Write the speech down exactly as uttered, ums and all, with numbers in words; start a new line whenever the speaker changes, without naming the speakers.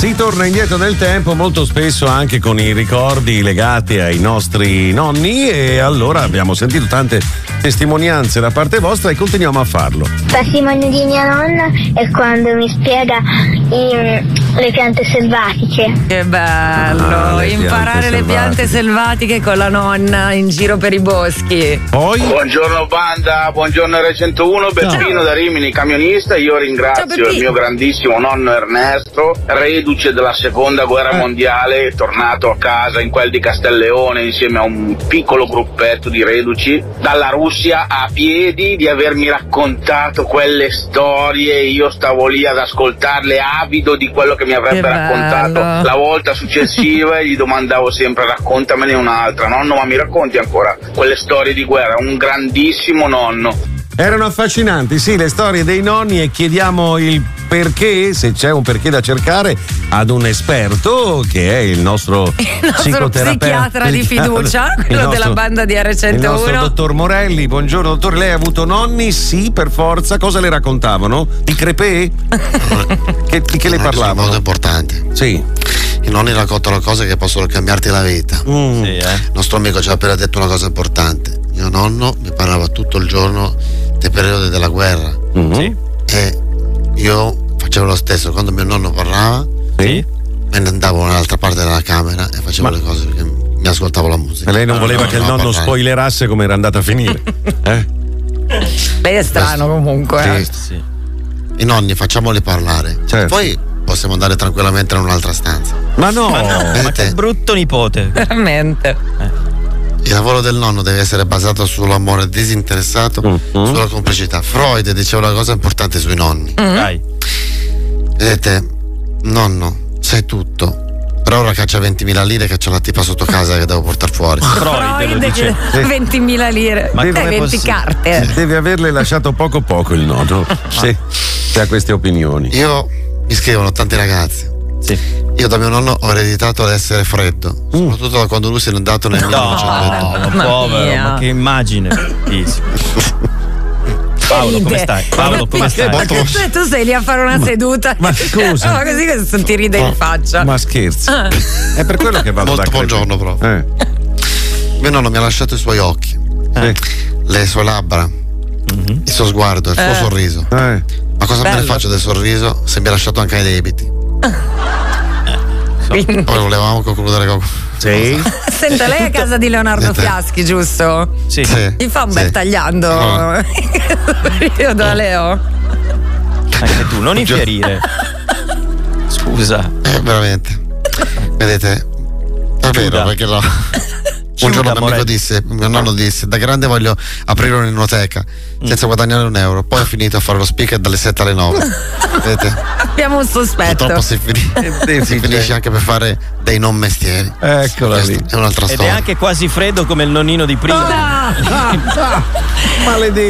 Si torna indietro nel tempo molto spesso anche con i ricordi legati ai nostri nonni, e allora abbiamo sentito tante testimonianze da parte vostra e continuiamo a farlo.
Patrimonio di mia nonna è quando mi spiega i, le piante selvatiche.
Che bello,
Ah, le
imparare
piante
le piante selvatiche con la nonna in giro per i boschi.
Poi?
Buongiorno banda, buongiorno R centouno, Beppino da Rimini, camionista. Io ringrazio il mio grandissimo nonno Ernesto, reduce della seconda guerra mondiale, tornato a casa in quel di Castelleone insieme a un piccolo gruppetto di reduci dalla Russia a piedi, di avermi raccontato quelle storie. Io stavo lì ad ascoltarle avido di quello che mi avrebbe
Che
raccontato
bello.
la volta successiva, e gli domandavo sempre raccontamene un'altra. Nonno, ma mi racconti ancora quelle storie di guerra? Un grandissimo nonno.
Erano affascinanti, sì, le storie dei nonni, e chiediamo il perché, se c'è un perché da cercare, ad un esperto che è il nostro,
Il nostro
psicoterapeuta
psichiatra di fiducia,
il
quello
nostro-
della banda di R
Il nostro
centouno.
dottor Morelli. Buongiorno dottore, lei ha avuto nonni? Sì, per forza. Cosa le raccontavano? Di crepè? che, di che le
Sono
parlavano?
molto importanti.
Sì.
I nonni raccontano cose che possono cambiarti la vita.
Mm.
Sì, eh.
Il nostro amico ci ha appena detto una cosa importante. Mio nonno mi parlava tutto il giorno dei periodi della guerra.
Mm.
Sì.
E io facevo lo stesso. Quando mio nonno parlava,
Sì.
me ne andavo nell'altra parte della camera e facevo
Ma-
le cose perché mi ascoltavo la musica.
E lei non
No,
voleva
no,
che il
no,
nonno
parlare.
spoilerasse come era andata a finire. Eh?
Lei è strano comunque. eh.
Sì.
Sì.
I nonni facciamoli parlare.
Certo.
Poi possiamo andare tranquillamente in un'altra stanza.
Ma no!
Ma no, ma
Vedete?
che brutto nipote.
Veramente.
Il lavoro del nonno deve essere basato sull'amore disinteressato,
Mm-hmm.
sulla complicità. Freud diceva una cosa importante sui nonni.
Dai.
Vedete, nonno, sai tutto. Per ora caccia ventimila lire che c'è la tipa sotto casa che devo portare fuori.
Freud lo dice.
che ventimila lire.
Ma
Ma
com'è
venti
possibile?
carte.
Deve averle lasciato poco poco il nodo, se, se ha queste opinioni.
Io mi scrivono tanti ragazzi.
Sì.
Io da mio nonno ho ereditato l'essere freddo, soprattutto da quando lui se n'è andato nel
No,
millenovecento.
ma
Mamma
povero,
mia.
ma che immagine. Bellissimo. Paolo, come stai? Paolo, come stai?
Molto-
Tu, tu sei lì a fare una seduta.
ma scusa.
Ma così che ti ride in faccia.
Ma scherzi. È per quello che vado
Molto
da
buongiorno,
Crepè.
proprio.
Eh,
Mio nonno mi ha lasciato i suoi occhi,
sì.
le sue labbra, il suo sguardo, il suo
Eh.
sorriso.
Eh.
Ma cosa me ne
Bello.
faccio del sorriso se mi ha lasciato anche i debiti?
Quindi-
Poi volevamo concludere con.
Sì.
Senta, lei è a casa di Leonardo
Niente.
Fiaschi, giusto?
Sì.
Sì,
Gli fa un
sì.
bel tagliando.
No.
Io da Leo.
Anche tu, non infierire. Scusa.
Eh, veramente. Vedete? È vero,
Chiuda.
perché no. Un giorno mio amico
Morelli.
disse, mio nonno disse, da grande voglio aprire un'enoteca senza guadagnare un euro. Poi ho finito a fare lo speaker dalle sette alle nove. Vedete?
Abbiamo un sospetto.
Purtroppo si, fini- si finisce anche per fare dei non mestieri.
Eccola
Questa
lì.
è un'altra
Ed è
storia.
anche quasi freddo come il nonnino di prima.
Ah, ah, ah, maledetto.